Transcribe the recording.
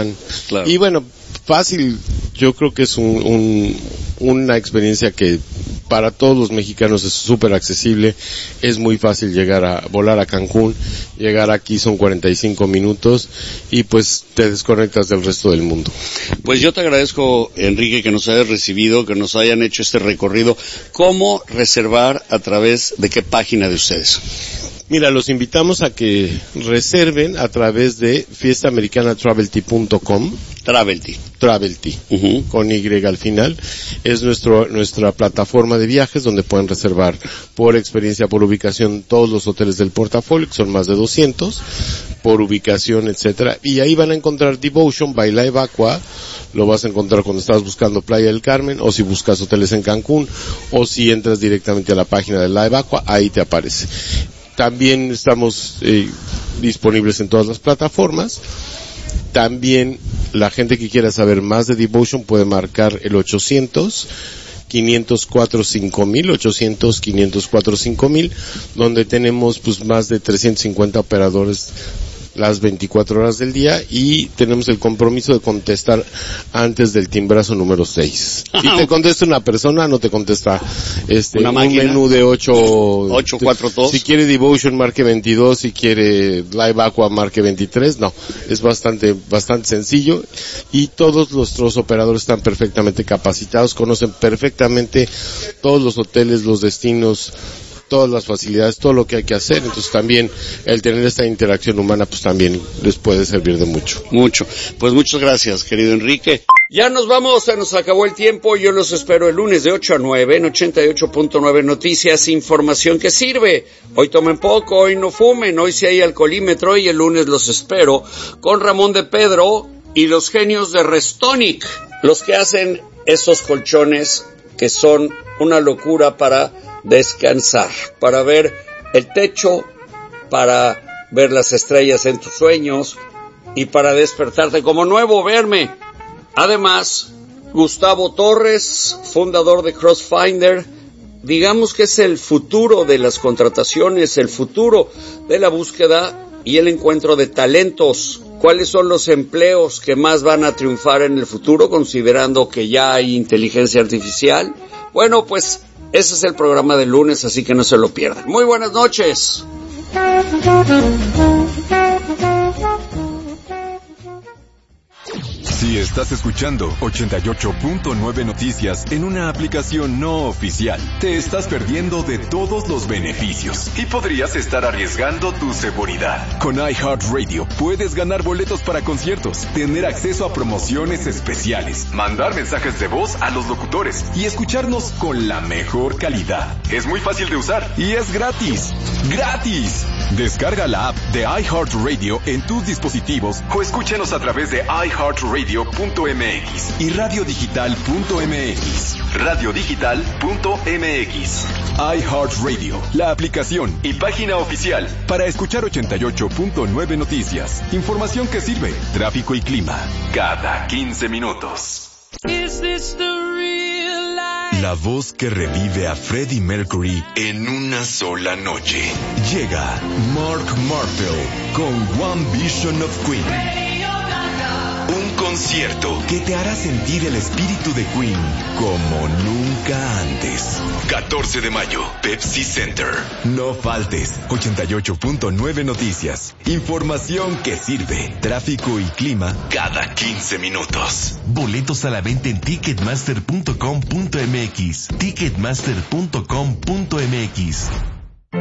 Disneyland. Claro. Y bueno, fácil, yo creo que es una experiencia que para todos los mexicanos es súper accesible. Es muy fácil volar a Cancún, llegar aquí son 45 minutos y pues te desconectas del resto del mundo. Pues yo te agradezco, Enrique, que nos hayas recibido, que nos hayan hecho este recorrido. ¿Cómo reservar? ¿A través de qué página de ustedes? Mira, los invitamos a que reserven a través de fiestaamericanatravelt.com. Travelty, con Y al final. Es nuestra plataforma de viajes donde pueden reservar por experiencia, por ubicación, todos los hoteles del portafolio, que son más de 200, por ubicación, etcétera. Y ahí van a encontrar Devotion by Live Aqua. Lo vas a encontrar cuando estás buscando Playa del Carmen, o si buscas hoteles en Cancún, o si entras directamente a la página de Live Aqua, ahí te aparece. También estamos disponibles en todas las plataformas. También la gente que quiera saber más de Devotion puede marcar el 800-504-5000, 800-504-5000, donde tenemos pues más de 350 operadores las 24 horas del día y tenemos el compromiso de contestar antes del timbrazo número 6. Si te contesta una persona, no te contesta una un máquina. menú de 842. Si quiere Devotion, marque 22, si quiere Live Aqua, marque 23. No, es bastante sencillo y todos nuestros operadores están perfectamente capacitados, conocen perfectamente todos los hoteles, los destinos, todas las facilidades, todo lo que hay que hacer. Entonces también el tener esta interacción humana pues también les puede servir de mucho. Pues muchas gracias, querido Enrique. Ya nos vamos, se nos acabó el tiempo. Yo los espero el lunes de 8 a 9 en 88.9 Noticias, información que sirve. Hoy tomen poco, hoy no fumen, hoy sí hay alcoholímetro y el lunes los espero con Ramón de Pedro y los genios de Restonic, los que hacen esos colchones que son una locura para descansar, para ver el techo, para ver las estrellas en tus sueños y para despertarte como nuevo, verme. Además, Gustavo Torres, fundador de Crossfinder, digamos que es el futuro de las contrataciones, el futuro de la búsqueda y el encuentro de talentos. ¿Cuáles son los empleos que más van a triunfar en el futuro, considerando que ya hay inteligencia artificial? Bueno, pues ese es el programa del lunes, así que no se lo pierdan. Muy buenas noches. Si estás escuchando 88.9 Noticias en una aplicación no oficial, te estás perdiendo de todos los beneficios y podrías estar arriesgando tu seguridad. Con iHeartRadio puedes ganar boletos para conciertos, tener acceso a promociones especiales, mandar mensajes de voz a los locutores y escucharnos con la mejor calidad. Es muy fácil de usar y es gratis. ¡Gratis! Descarga la app de iHeartRadio en tus dispositivos o escúchanos a través de iHeartRadio.mx y radiodigital.mx. Radiodigital.mx. iHeartRadio, la aplicación y página oficial para escuchar 88.9 Noticias. Información que sirve, tráfico y clima, cada 15 minutos. La voz que revive a Freddie Mercury en una sola noche. Llega Mark Martel con One Vision of Queen. Un concierto que te hará sentir el espíritu de Queen como nunca antes. 14 de mayo, Pepsi Center. No faltes. 88.9 Noticias. Información que sirve. Tráfico y clima cada 15 minutos. Boletos a la venta en Ticketmaster.com.mx. Ticketmaster.com.mx.